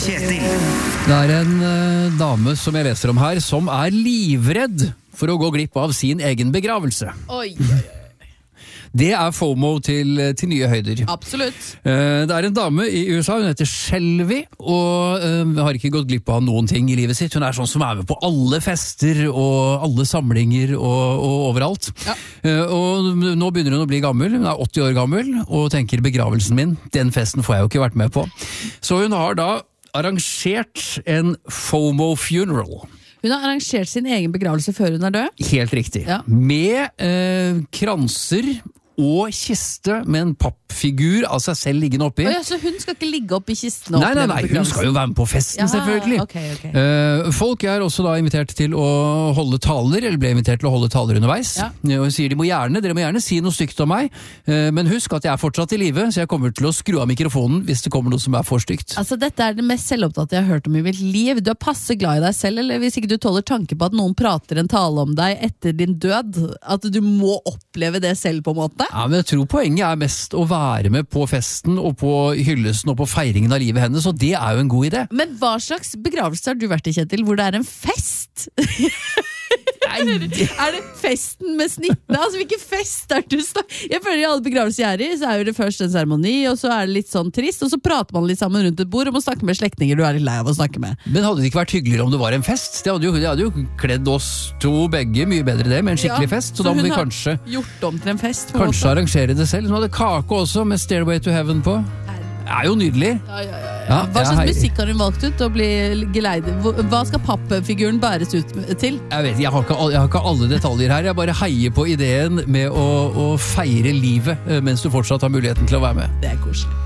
Kjetil. Det en dame som jeg leser om her, som livredd for å gå glipp av sin egen begravelse. Oi. Det FOMO til nye høyder. Absolutt. Det en dame i USA, hun heter Shelby, og har ikke gått glipp av noen ting i livet sitt. Hun sånn som med på alle fester og alle samlinger og overalt. Ja. Og nå begynner hun å bli gammel, hun 80 år gammel, og tenker begravelsen min, den festen får jeg jo ikke vært med på. Så hun har da arrangert en FOMO funeral. Hun har arrangert sin egen begravelse før hun død. Helt riktig. Ja. Med kranser og kiste med en pappfigur av seg selv liggende oppi. Så hun skal ikke ligge opp i kisten? Og Nei, hun skal jo være med på festen, selvfølgelig. Okay. Folk også da invitert til å holde taler, eller ble invitert til å holde taler underveis. Ja. Og hun sier dere må gjerne si noe stygt om meg, men husk at jeg fortsatt i live, så jeg kommer til å skru av mikrofonen hvis det kommer noe som for stygt. Altså, dette det mest selvopptatte jeg har hørt om i mitt liv. Du passe glad i deg selv, eller hvis ikke du tåler tanke på at noen prater en tale om deg etter din død, at du må oppleve det selv på en måte? Ja, men jeg tror poenget mest å være med på festen og på hyllesten og på feiringen av livet hennes, og det jo en god idé. Men hva slags begravelse har du vært i, Kjetil, hvor det en fest? Det festen med snittene? Altså, hvilken fest du snakker? Jeg føler i alle begravelser jeg i, så jo det først en seremoni, og så det litt sånn trist, og så prater man litt sammen rundt et bord om å snakke med slektninger du litt lei av å snakke med. Men hadde det ikke vært hyggeligere om det var en fest? Det hadde jo kledd oss to begge mye bedre det, med en skikkelig fest, så da må vi kanskje gjort om til en fest. Kanskje arrangere det selv. Hun hadde kake også, med Stairway to Heaven på. Det jo nydelig. Ja. Hva slags musikk har hun valgt ut å bli geleidet? Hva skal pappfiguren bæres ut til? Jeg vet, jeg har ikke alle detaljer her. Jeg bare heier på ideen med å feire livet mens du fortsatt har muligheten til å være med. Det koselig.